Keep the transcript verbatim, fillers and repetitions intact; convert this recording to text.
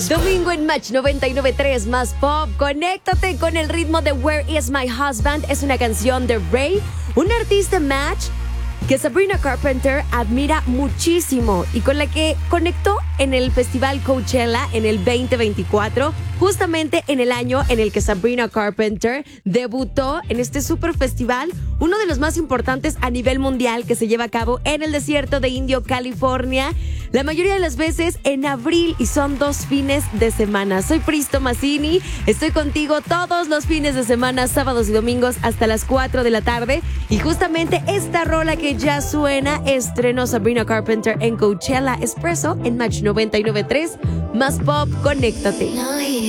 Domingo en Match noventa y nueve punto tres más pop. Conéctate con el ritmo de Where Is My Husband. Es una canción de Ray, un artista Match que Sabrina Carpenter admira muchísimo y con la que conectó en el Festival Coachella en el veinte veinticuatro, justamente en el año en el que Sabrina Carpenter debutó en este super festival, uno de los más importantes a nivel mundial que se lleva a cabo en el desierto de Indio, California, la mayoría de las veces en abril, y son dos fines de semana. Soy Pristo Mazzini, estoy contigo todos los fines de semana, sábados y domingos hasta las cuatro de la tarde, y justamente esta rola que ya suena estrenó Sabrina Carpenter en Coachella Expresso en Match noventa y nueve punto tres más pop. Conéctate.